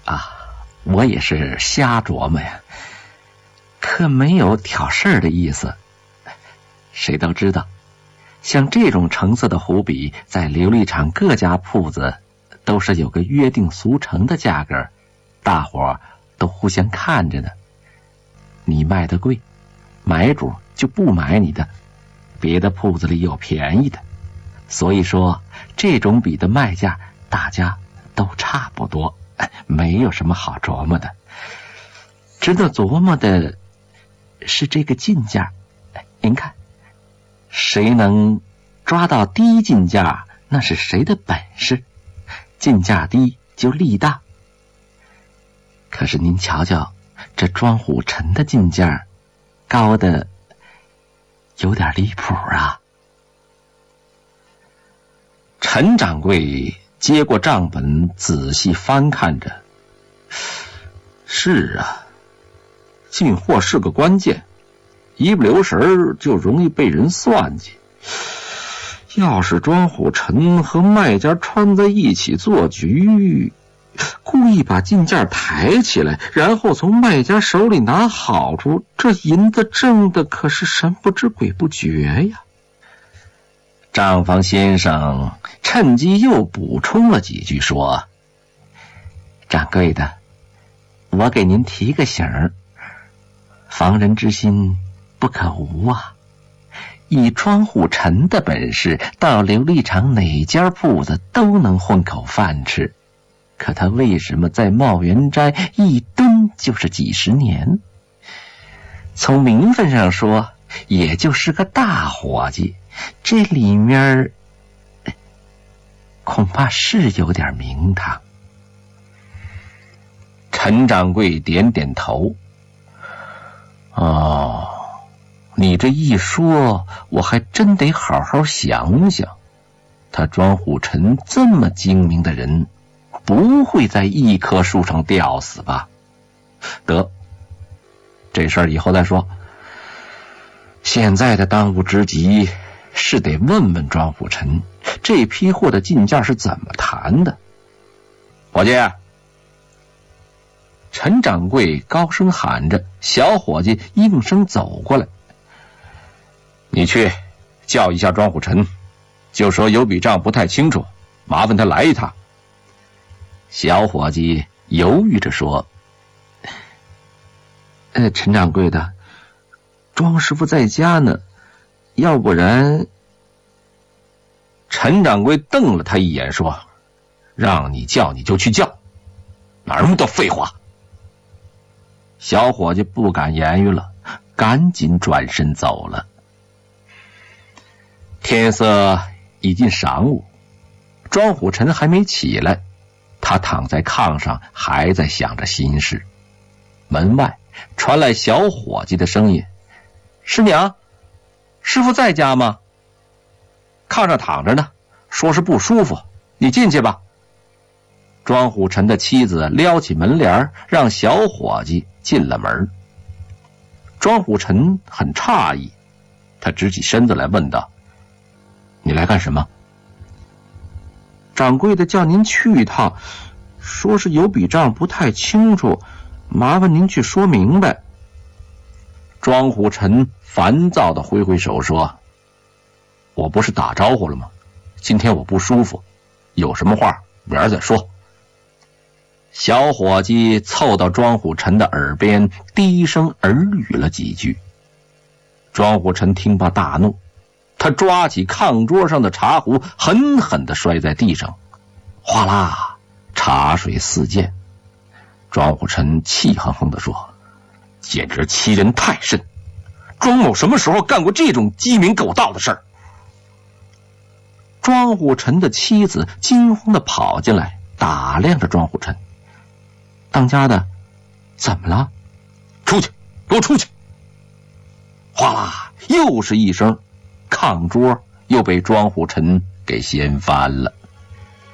啊，我也是瞎琢磨呀，可没有挑事儿的意思。谁都知道，像这种成色的湖笔，在琉璃厂各家铺子都是有个约定俗成的价格，大伙儿都互相看着呢。你卖的贵，买主就不买你的，别的铺子里有便宜的，所以说这种笔的卖价大家都差不多，没有什么好琢磨的。值得琢磨的是这个进价。您看，谁能抓到低进价，那是谁的本事，进价低就利大。可是您瞧瞧这庄虎臣的进价高的有点离谱啊。陈掌柜接过账本仔细翻看着，是啊，进货是个关键，一不留神就容易被人算计。要是庄虎臣和卖家串在一起做局，故意把进价抬起来，然后从卖家手里拿好处，这银子挣的可是神不知鬼不觉呀。账房先生趁机又补充了几句，说：掌柜的，我给您提个醒儿，防人之心不可无啊。以庄虎臣的本事，到琉璃厂哪家铺子都能混口饭吃，可他为什么在茂源斋一蹲就是几十年？从名分上说，也就是个大伙计，这里面恐怕是有点名堂。陈掌柜点点头。哦，你这一说，我还真得好好想想。他庄虎臣这么精明的人，不会在一棵树上吊死吧？得，这事儿以后再说。现在的当务之急是得问问庄虎臣，这批货的进价是怎么谈的。伙计！陈掌柜高声喊着，小伙计应声走过来。你去叫一下庄虎臣，就说有笔账不太清楚，麻烦他来一趟。小伙计犹豫着说：陈掌柜的，庄师傅在家呢，要不然……陈掌柜瞪了他一眼说：让你叫你就去叫，哪儿那么多废话。小伙计不敢言语了，赶紧转身走了。天色已近晌午，庄虎臣还没起来，他躺在炕上还在想着心事。门外传来小伙计的声音：师娘，师傅在家吗？炕上躺着呢，说是不舒服，你进去吧。庄虎臣的妻子撩起门帘，让小伙计进了门。庄虎臣很诧异，他直起身子来问道：你来干什么？掌柜的叫您去一趟，说是有笔账不太清楚，麻烦您去说明白。庄虎臣烦躁地挥挥手说：我不是打招呼了吗？今天我不舒服，有什么话明儿再说。小伙计凑到庄虎臣的耳边低声耳语了几句。庄虎臣听罢大怒，他抓起炕桌上的茶壶狠狠地摔在地上，哗啦，茶水四溅。庄虎臣气哼哼地说：简直欺人太甚，庄某什么时候干过这种鸡鸣狗盗的事儿？庄虎臣的妻子惊慌地跑进来，打量着庄虎臣。当家的，怎么了？出去，给我出去！哗啦，又是一声，炕桌又被庄虎臣给掀翻了。